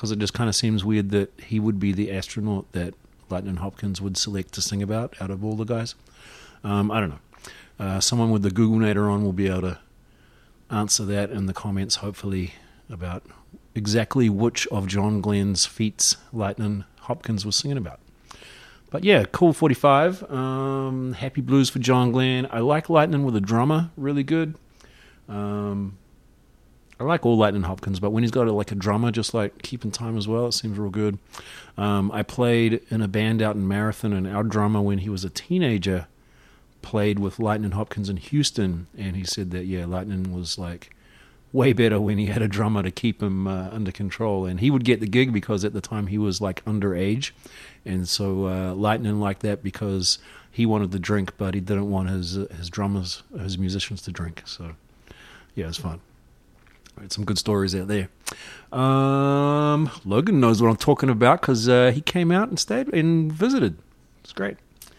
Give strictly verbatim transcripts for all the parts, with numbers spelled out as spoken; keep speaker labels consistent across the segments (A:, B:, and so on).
A: because it just kind of seems weird that he would be the astronaut that Lightning Hopkins would select to sing about out of all the guys. Um, I don't know. Uh, someone with the Googlenator on will be able to answer that in the comments, hopefully, about exactly which of John Glenn's feats Lightning Hopkins was singing about. But yeah, cool forty-five. Um, happy blues for John Glenn. I like Lightning with a drummer, really good. Um, I like all Lightning Hopkins, but when he's got a, like a drummer, just like keeping time as well, it seems real good. Um, I played in a band out in Marathon, and our drummer, when he was a teenager, played with Lightning Hopkins in Houston, and he said that, yeah, Lightning was like way better when he had a drummer to keep him uh, under control. And he would get the gig because at the time he was like underage, and so uh, Lightning liked that because he wanted to drink, but he didn't want his uh, his drummers, his musicians to drink. So yeah, it was fun. Right, some good stories out there. Um, Logan knows what I'm talking about because uh, he came out and stayed and visited. It's great.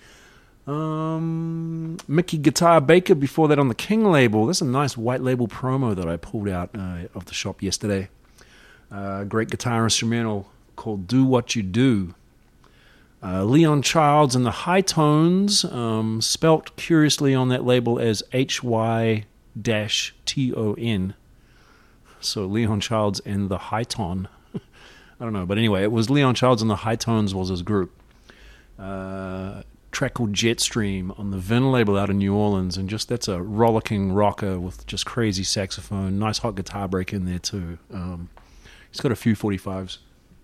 A: Um, Mickey Guitar Baker before that on the King label. That's a nice white label promo that I pulled out uh, of the shop yesterday. Uh, great guitar instrumental called Do What You Do. Uh, Leon Childs and the High Tones, um, spelt curiously on that label as H Y T O N. So Leon Childs and the High Tone. I don't know, but anyway, it was Leon Childs and the High Tones was his group. Uh, track called Jetstream on the Vin label out of New Orleans, and just that's a rollicking rocker with just crazy saxophone, nice hot guitar break in there too. Um, he's got a few forty-fives.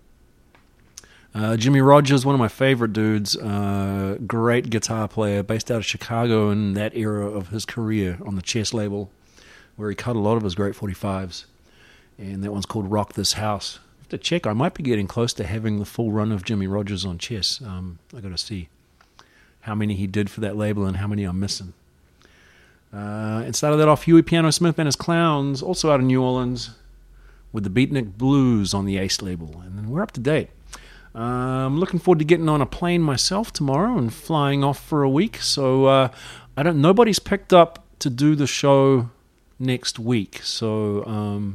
A: Uh, Jimmy Rogers, one of my favorite dudes, uh, great guitar player, based out of Chicago in that era of his career on the Chess label, where he cut a lot of his great forty-fives, and that one's called Rock This House. I have to check, I might be getting close to having the full run of Jimmy Rogers on Chess. Um, I got to see how many he did for that label and how many I'm missing. Uh, and started that off, Huey Piano Smith and his Clowns, also out of New Orleans, with the Beatnik Blues on the Ace label. And then we're up to date. I'm um, looking forward to getting on a plane myself tomorrow and flying off for a week. So uh, I don't. Nobody's picked up to do the show next week. So um,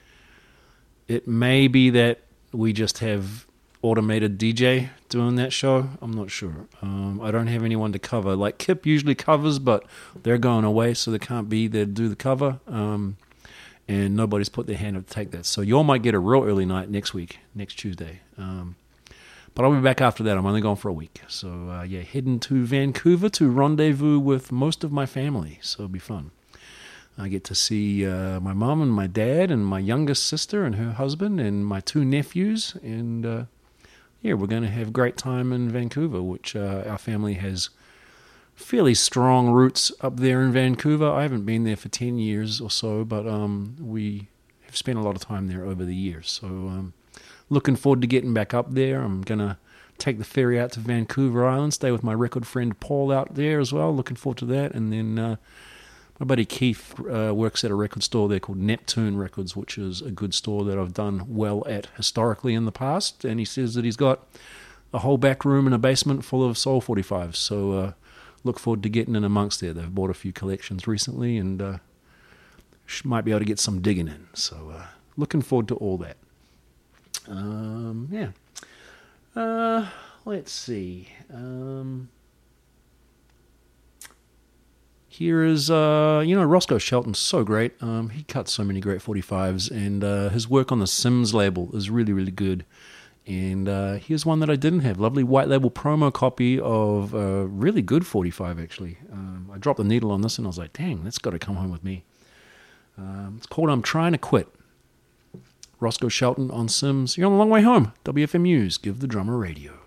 A: it may be that we just have automated D J doing that show. I'm not sure. Um, I don't have anyone to cover. Like Kip usually covers, but they're going away, so they can't be there to do the cover. Um, and nobody's put their hand up to take that. So you all might get a real early night next week, next Tuesday. Um, but I'll be back after that. I'm only going for a week. So uh, yeah, heading to Vancouver to rendezvous with most of my family. So it'll be fun. I get to see uh, my mom and my dad and my youngest sister and her husband and my two nephews. And uh, yeah, we're going to have a great time in Vancouver, which uh, our family has fairly strong roots up there in Vancouver. I haven't been there for ten years or so, but um, we have spent a lot of time there over the years. So um, looking forward to getting back up there. I'm going to take the ferry out to Vancouver Island, stay with my record friend Paul out there as well. Looking forward to that. And then uh, my buddy Keith uh, works at a record store there called Neptune Records, which is a good store that I've done well at historically in the past. And he says that he's got a whole back room and a basement full of Soul forty-fives. So uh, look forward to getting in amongst there. They've bought a few collections recently and uh, might be able to get some digging in. So uh, looking forward to all that. Um, yeah. Uh, let's see. Um, here is, uh, you know, Roscoe Shelton's so great. Um, he cuts so many great forty-fives, and uh, his work on the Sims label is really, really good. And uh, here's one that I didn't have. Lovely white label promo copy of a really good forty-five, actually. Um, I dropped the needle on this, and I was like, dang, that's got to come home with me. Um, it's called I'm Trying to Quit. Roscoe Shelton on Sims. You're on the long way home. W F M U's Give the Drummer Radio.